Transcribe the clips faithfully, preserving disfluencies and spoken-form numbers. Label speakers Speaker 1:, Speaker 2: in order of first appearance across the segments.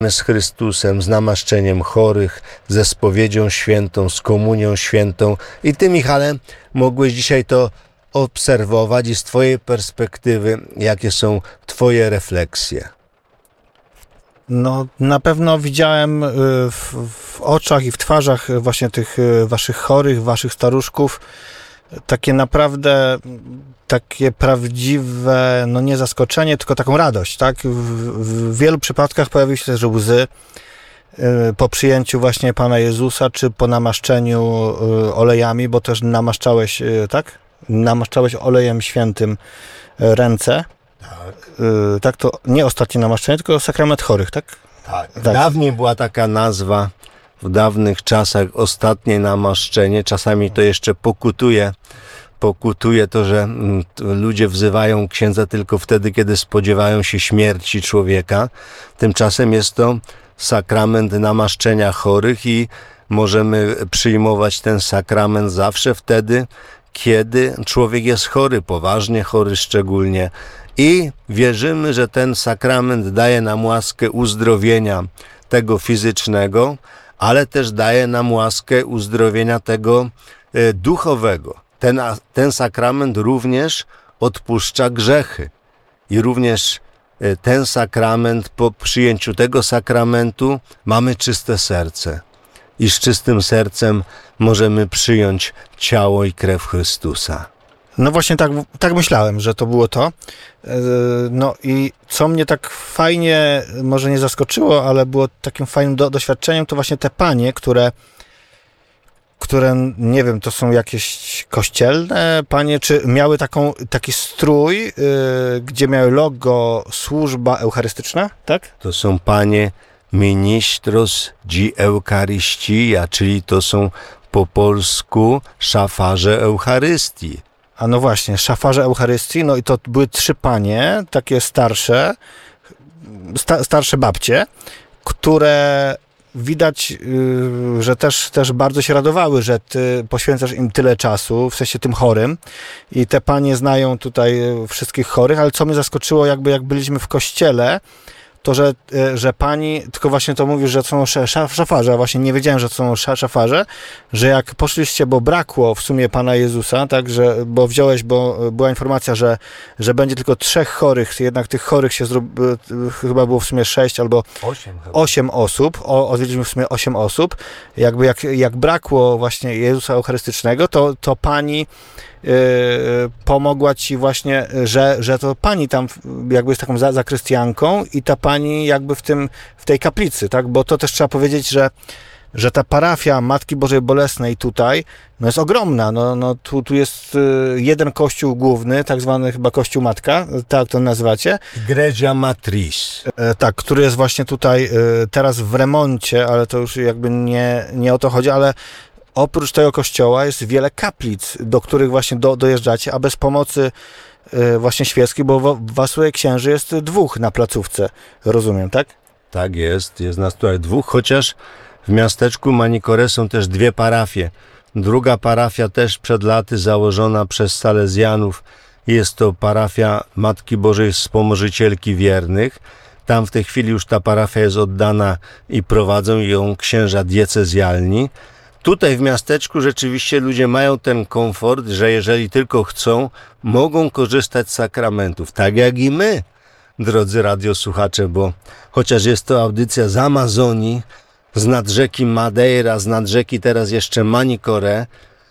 Speaker 1: z Chrystusem, z namaszczeniem chorych, ze spowiedzią świętą, z komunią świętą. I Ty, Michale, mogłeś dzisiaj to obserwować i z Twojej perspektywy, jakie są Twoje refleksje?
Speaker 2: No, na pewno widziałem w, w oczach i w twarzach właśnie tych waszych chorych, waszych staruszków takie naprawdę, takie prawdziwe, no nie zaskoczenie, tylko taką radość, tak? W, w wielu przypadkach pojawiły się też łzy po przyjęciu właśnie Pana Jezusa, czy po namaszczeniu olejami, bo też namaszczałeś, tak? Namaszczałeś olejem świętym ręce. Tak. Tak, to nie ostatnie namaszczenie, tylko sakrament chorych, tak?
Speaker 1: Tak. tak. Dawniej była taka nazwa, w dawnych czasach ostatnie namaszczenie. Czasami to jeszcze pokutuje, pokutuje to, że ludzie wzywają księdza tylko wtedy, kiedy spodziewają się śmierci człowieka. Tymczasem jest to sakrament namaszczenia chorych i możemy przyjmować ten sakrament zawsze wtedy, kiedy człowiek jest chory, poważnie chory szczególnie. I wierzymy, że ten sakrament daje nam łaskę uzdrowienia tego fizycznego, ale też daje nam łaskę uzdrowienia tego e, duchowego. Ten, ten sakrament również odpuszcza grzechy. I również e, ten sakrament, po przyjęciu tego sakramentu mamy czyste serce. I z czystym sercem możemy przyjąć ciało i krew Chrystusa.
Speaker 2: No właśnie tak, tak myślałem, że to było to. No i co mnie tak fajnie, może nie zaskoczyło, ale było takim fajnym do, doświadczeniem, to właśnie te panie, które, które, nie wiem, to są jakieś kościelne panie, czy miały taką, taki strój, yy, gdzie miały logo służba eucharystyczna, tak?
Speaker 1: To są panie ministros di Eucharistia, czyli to są po polsku szafarze Eucharystii.
Speaker 2: A no właśnie, szafarze Eucharystii, no i to były trzy panie, takie starsze, sta, starsze babcie, które widać, yy, że też, też bardzo się radowały, że ty poświęcasz im tyle czasu, w sensie tym chorym, i te panie znają tutaj wszystkich chorych, ale co mnie zaskoczyło, jakby jak byliśmy w kościele, to, że, że pani, tylko właśnie to mówisz, że są szafarze, a właśnie nie wiedziałem, że to są szafarze, że jak poszliście, bo brakło w sumie Pana Jezusa, tak, że, bo wziąłeś, bo była informacja, że, że będzie tylko trzech chorych, jednak tych chorych się zrób, chyba było w sumie sześć albo osiem, osiem osób, o, odwiedziliśmy w sumie osiem osób, jakby jak, jak brakło właśnie Jezusa Eucharystycznego, to, to pani Yy, pomogła ci właśnie, że, że to pani tam jakby jest taką za, zakrystianką i ta pani jakby w tym, w tej kaplicy, tak, bo to też trzeba powiedzieć, że, że ta parafia Matki Bożej Bolesnej tutaj, no jest ogromna, no, no tu, tu jest jeden kościół główny, tak zwany chyba kościół Matka, tak to nazywacie.
Speaker 1: Igreja Matriz.
Speaker 2: Yy, tak, który jest właśnie tutaj yy, teraz w remoncie, ale to już jakby nie, nie o to chodzi, ale oprócz tego kościoła jest wiele kaplic, do których właśnie do, dojeżdżacie, a bez pomocy y, właśnie świeckiej, bo w Wasłej księży jest dwóch na placówce, rozumiem, tak?
Speaker 1: Tak jest, jest nas tutaj dwóch, chociaż w miasteczku Manicore są też dwie parafie. Druga parafia też przed laty założona przez salezjanów, jest to parafia Matki Bożej Wspomożycielki Wiernych. Tam w tej chwili już ta parafia jest oddana i prowadzą ją księża diecezjalni. Tutaj w miasteczku rzeczywiście ludzie mają ten komfort, że jeżeli tylko chcą, mogą korzystać z sakramentów. Tak jak i my, drodzy radiosłuchacze, bo chociaż jest to audycja z Amazonii, z nad rzeki Madeira, z nad rzeki teraz jeszcze Manicore,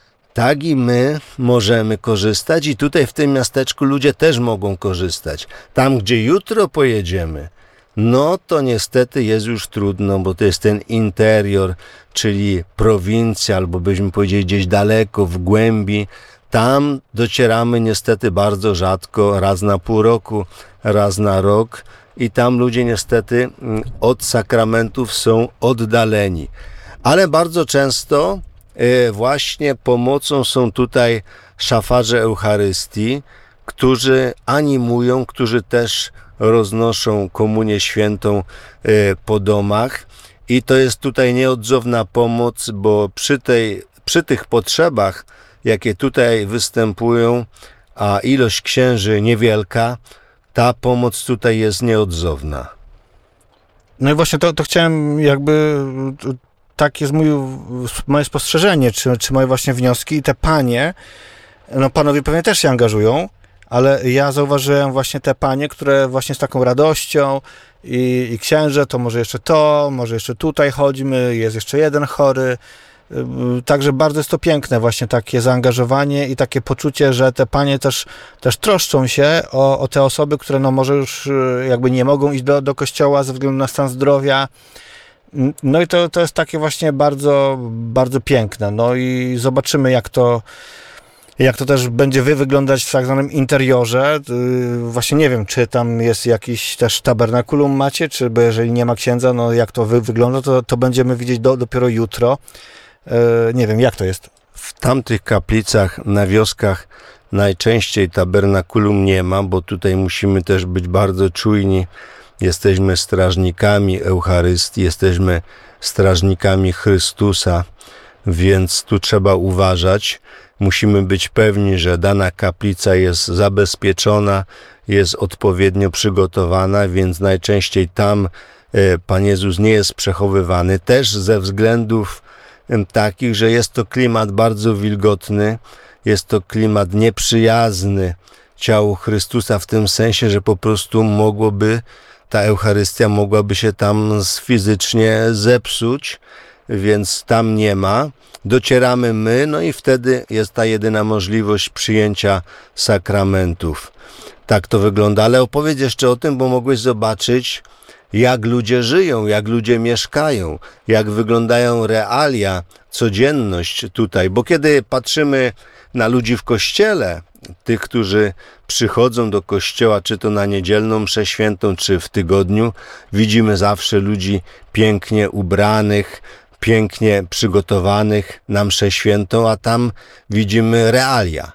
Speaker 1: tak i my możemy korzystać i tutaj w tym miasteczku ludzie też mogą korzystać. Tam, gdzie jutro pojedziemy, no to niestety jest już trudno, bo to jest ten interior, czyli prowincja, albo byśmy powiedzieli gdzieś daleko, w głębi. Tam docieramy niestety bardzo rzadko, raz na pół roku, raz na rok i tam ludzie niestety od sakramentów są oddaleni. Ale bardzo często właśnie pomocą są tutaj szafarze Eucharystii, którzy animują, którzy też roznoszą komunię świętą po domach i to jest tutaj nieodzowna pomoc, bo przy, tej, przy tych potrzebach, jakie tutaj występują, a ilość księży niewielka, ta pomoc tutaj jest nieodzowna.
Speaker 2: No i właśnie to, to chciałem jakby, tak jest mój, moje spostrzeżenie, czy, czy moje właśnie wnioski i te panie, no panowie pewnie też się angażują, ale ja zauważyłem właśnie te panie, które właśnie z taką radością i, i księże, to może jeszcze to, może jeszcze tutaj chodźmy, jest jeszcze jeden chory. Także bardzo jest to piękne właśnie takie zaangażowanie i takie poczucie, że te panie też, też troszczą się o, o te osoby, które no może już jakby nie mogą iść do, do kościoła ze względu na stan zdrowia. No i to, to jest takie właśnie bardzo, bardzo piękne. No i zobaczymy, jak to jak to też będzie wy wyglądać w tak zwanym interiorze. Właśnie nie wiem, czy tam jest jakiś też tabernakulum macie, czy bo jeżeli nie ma księdza, no jak to wy wygląda, to, to będziemy widzieć do, dopiero jutro. Nie wiem, jak to jest.
Speaker 1: W tamtych kaplicach na wioskach najczęściej tabernakulum nie ma, bo tutaj musimy też być bardzo czujni. Jesteśmy strażnikami Eucharystii, jesteśmy strażnikami Chrystusa, więc tu trzeba uważać. Musimy być pewni, że dana kaplica jest zabezpieczona, jest odpowiednio przygotowana, więc najczęściej tam Pan Jezus nie jest przechowywany. Też ze względów takich, że jest to klimat bardzo wilgotny, jest to klimat nieprzyjazny ciału Chrystusa w tym sensie, że po prostu mogłoby, ta Eucharystia mogłaby się tam fizycznie zepsuć, więc tam nie ma. Docieramy my, no i wtedy jest ta jedyna możliwość przyjęcia sakramentów. Tak to wygląda, ale opowiedz jeszcze o tym, bo mogłeś zobaczyć, jak ludzie żyją, jak ludzie mieszkają, jak wyglądają realia, codzienność tutaj. Bo kiedy patrzymy na ludzi w kościele, tych, którzy przychodzą do kościoła, czy to na niedzielną mszę świętą, czy w tygodniu, widzimy zawsze ludzi pięknie ubranych, pięknie przygotowanych na mszę świętą, a tam widzimy realia.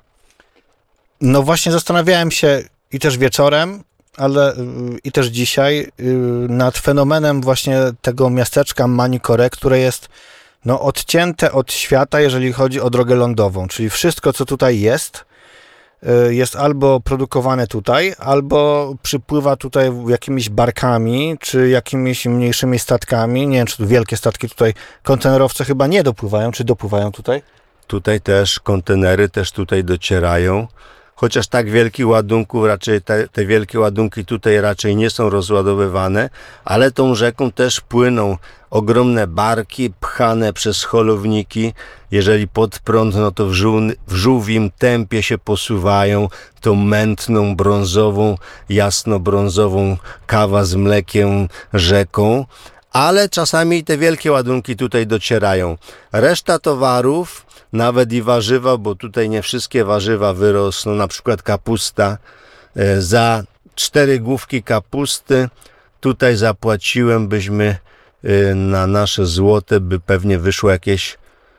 Speaker 2: No właśnie zastanawiałem się i też wieczorem, ale i też dzisiaj nad fenomenem właśnie tego miasteczka Manicore, które jest no, odcięte od świata, jeżeli chodzi o drogę lądową, czyli wszystko, co tutaj jest, jest albo produkowane tutaj, albo przypływa tutaj jakimiś barkami, czy jakimiś mniejszymi statkami. Nie wiem, czy tu wielkie statki tutaj, kontenerowce chyba nie dopływają, czy dopływają tutaj?
Speaker 1: Tutaj też kontenery też tutaj docierają. Chociaż tak wielkich ładunków, raczej te, te wielkie ładunki tutaj raczej nie są rozładowywane, ale tą rzeką też płyną ogromne barki pchane przez holowniki. Jeżeli pod prąd, no to w, żół, w żółwim tempie się posuwają tą mętną, brązową, jasno-brązową kawa z mlekiem rzeką, ale czasami te wielkie ładunki tutaj docierają. Reszta towarów, nawet i warzywa, bo tutaj nie wszystkie warzywa wyrosną, na przykład kapusta. Za cztery główki kapusty tutaj zapłaciłem, byśmy na nasze złote, by pewnie wyszło jakieś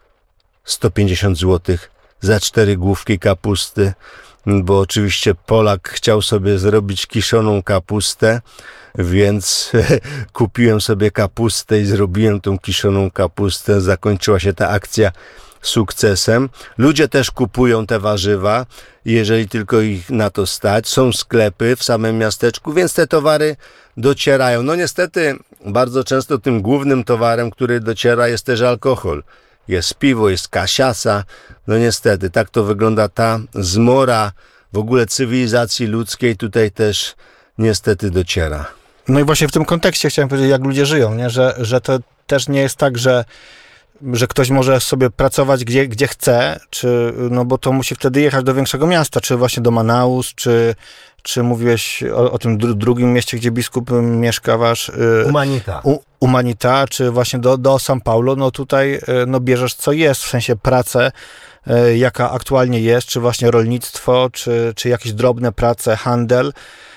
Speaker 1: sto pięćdziesiąt złotych za cztery główki kapusty, bo oczywiście Polak chciał sobie zrobić kiszoną kapustę, więc kupiłem sobie kapustę i zrobiłem tą kiszoną kapustę. Zakończyła się ta akcja sukcesem. Ludzie też kupują te warzywa, jeżeli tylko ich na to stać. Są sklepy w samym miasteczku, więc te towary docierają. No niestety bardzo często tym głównym towarem, który dociera, jest też alkohol. Jest piwo, jest kasiasa. No niestety, tak to wygląda ta zmora w ogóle cywilizacji ludzkiej tutaj też niestety dociera.
Speaker 2: No i właśnie w tym kontekście chciałem powiedzieć, jak ludzie żyją, nie? Że, że to też nie jest tak, że że ktoś może sobie pracować gdzie, gdzie chce, czy, no bo to musi wtedy jechać do większego miasta, czy właśnie do Manaus, czy, czy mówiłeś o, o tym dru, drugim mieście, gdzie biskup mieszka wasz?
Speaker 1: Humanita.
Speaker 2: U, Humanita, czy właśnie do, do São Paulo, no tutaj no bierzesz co jest, w sensie pracę, jaka aktualnie jest, czy właśnie rolnictwo, czy, czy jakieś drobne prace, handel,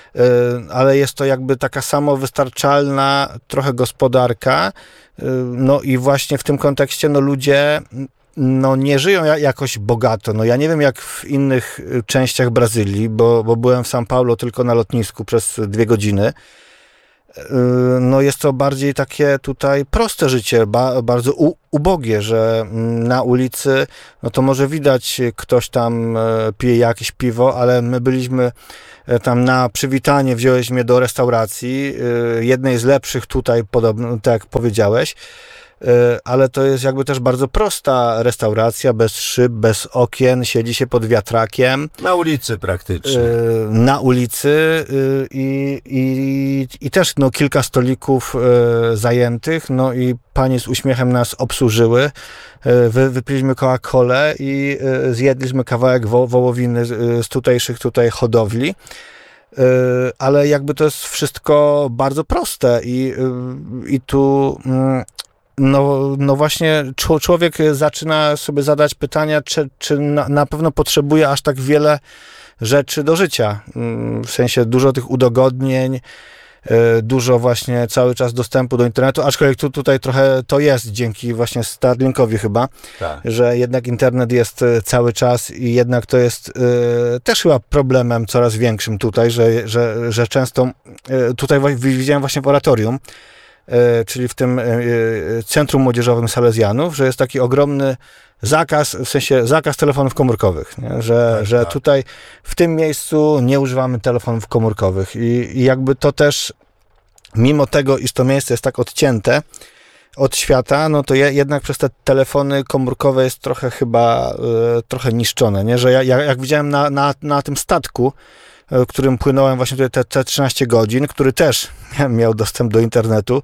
Speaker 2: ale jest to jakby taka samowystarczalna trochę gospodarka, no i właśnie w tym kontekście no ludzie no nie żyją jakoś bogato. No ja nie wiem jak w innych częściach Brazylii, bo, bo byłem w São Paulo tylko na lotnisku przez dwie godziny, no jest to bardziej takie tutaj proste życie, ba, bardzo u, ubogie, że na ulicy, no to może widać, ktoś tam pije jakieś piwo, ale my byliśmy tam na przywitanie, wziąłeś mnie do restauracji, jednej z lepszych tutaj, podobno, tak jak powiedziałeś, ale to jest jakby też bardzo prosta restauracja, bez szyb, bez okien, siedzi się pod wiatrakiem.
Speaker 1: Na ulicy praktycznie.
Speaker 2: Na ulicy i, i, i też no, kilka stolików zajętych, no i panie z uśmiechem nas obsłużyły. Wy, wypiliśmy Coca-Colę i zjedliśmy kawałek wo, wołowiny z tutejszych tutaj hodowli. Ale jakby to jest wszystko bardzo proste i, i tu... No, no właśnie człowiek zaczyna sobie zadać pytania, czy, czy na, na pewno potrzebuje aż tak wiele rzeczy do życia. W sensie dużo tych udogodnień, dużo właśnie cały czas dostępu do internetu, aczkolwiek tu, tutaj trochę to jest dzięki właśnie Starlinkowi chyba, tak. Że jednak internet jest cały czas i jednak to jest y, też chyba problemem coraz większym tutaj, że, że, że często y, tutaj widziałem właśnie w oratorium, czyli w tym Centrum Młodzieżowym Salezjanów, że jest taki ogromny zakaz, w sensie zakaz telefonów komórkowych, nie? Że, tak, że tak. Tutaj w tym miejscu nie używamy telefonów komórkowych i, i jakby to też, mimo tego, iż to miejsce jest tak odcięte od świata, no to je, jednak przez te telefony komórkowe jest trochę chyba y, trochę niszczone, nie? Że ja, jak, jak widziałem na, na, na tym statku, w którym płynąłem właśnie tutaj te, te trzynaście godzin, który też miał dostęp do internetu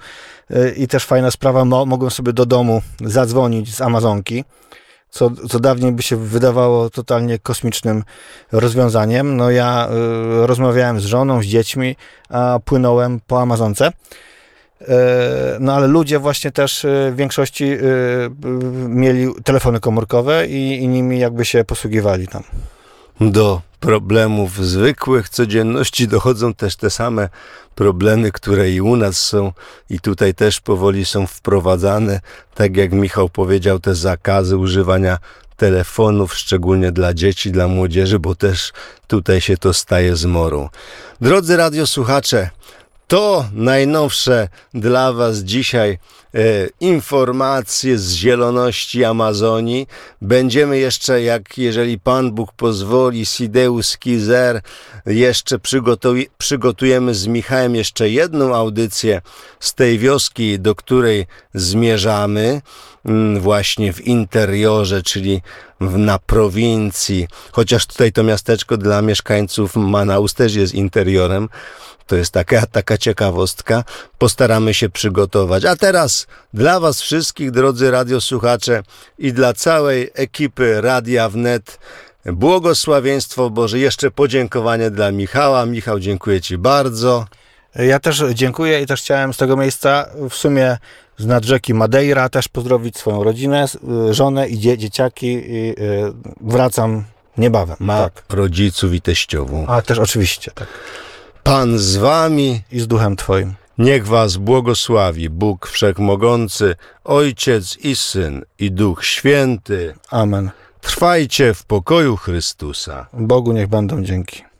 Speaker 2: i też fajna sprawa, mo, mogłem sobie do domu zadzwonić z Amazonki, co, co dawniej by się wydawało totalnie kosmicznym rozwiązaniem. No ja y, rozmawiałem z żoną, z dziećmi, a płynąłem po Amazonce. Y, no ale ludzie właśnie też y, w większości y, y, mieli telefony komórkowe i, i nimi jakby się posługiwali tam.
Speaker 1: Do problemów zwykłych codzienności dochodzą też te same problemy, które i u nas są i tutaj też powoli są wprowadzane. Tak jak Michał powiedział, te zakazy używania telefonów, szczególnie dla dzieci, dla młodzieży, bo też tutaj się to staje zmorą. Drodzy radiosłuchacze, to najnowsze dla was dzisiaj e, informacje z zieloności Amazonii. Będziemy jeszcze, jak jeżeli Pan Bóg pozwoli, Sideus Kizer, jeszcze przygotuj, przygotujemy z Michałem jeszcze jedną audycję z tej wioski, do której zmierzamy, m, właśnie w interiorze, czyli w, na prowincji. Chociaż tutaj to miasteczko dla mieszkańców Manaus też jest interiorem. To jest taka, taka ciekawostka. Postaramy się przygotować. A teraz dla was wszystkich, drodzy radiosłuchacze i dla całej ekipy Radia Wnet, błogosławieństwo Boże. Jeszcze podziękowanie dla Michała. Michał, dziękuję ci bardzo.
Speaker 2: Ja też dziękuję i też chciałem z tego miejsca w sumie z nad rzeki Madeira też pozdrowić swoją rodzinę, żonę i dzie- dzieciaki i y, wracam niebawem.
Speaker 1: Ma tak. Rodziców i teściową.
Speaker 2: A też oczywiście, tak.
Speaker 1: Pan z wami
Speaker 2: i z duchem twoim.
Speaker 1: Niech was błogosławi Bóg Wszechmogący, Ojciec i Syn i Duch Święty.
Speaker 2: Amen.
Speaker 1: Trwajcie w pokoju Chrystusa.
Speaker 2: Bogu niech będą dzięki.